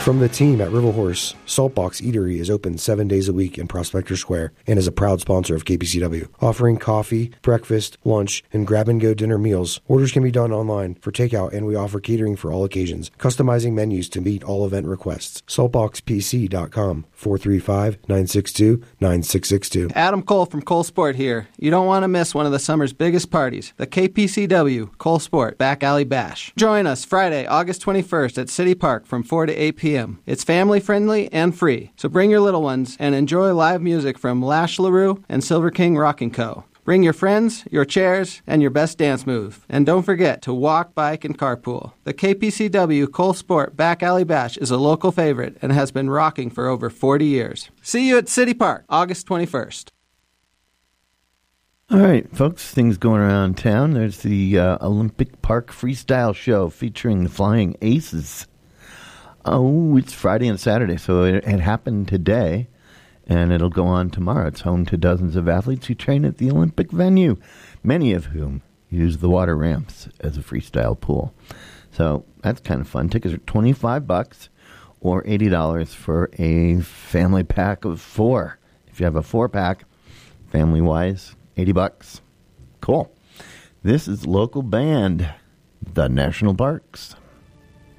From the team at River Horse, Saltbox Eatery is open 7 days a week in Prospector Square and is a proud sponsor of KPCW. Offering coffee, breakfast, lunch, and grab-and-go dinner meals, orders can be done online for takeout, and we offer catering for all occasions, customizing menus to meet all event requests. Saltboxpc.com, 435-962-9662. Adam Cole from Cole Sport here. You don't want to miss one of the summer's biggest parties, the KPCW Cole Sport Back Alley Bash. Join us Friday, August 21st at City Park from 4 to 8 p.m. It's family-friendly and free, so bring your little ones and enjoy live music from Lash LaRue and Silver King Rockin' Co. Bring your friends, your chairs, and your best dance move. And don't forget to walk, bike, and carpool. The KPCW Cole Sport Back Alley Bash is a local favorite and has been rocking for over 40 years. See you at City Park, August 21st. All right, folks, things going around town. There's the Olympic Park Freestyle Show featuring the Flying Aces. Oh, it's Friday and Saturday, so it happened today, and it'll go on tomorrow. It's home to dozens of athletes who train at the Olympic venue, many of whom use the water ramps as a freestyle pool. So that's kind of fun. Tickets are $25 or $80 for a family pack of 4. If you have a 4-pack, family-wise, $80. Cool. This is local band, the National Parks.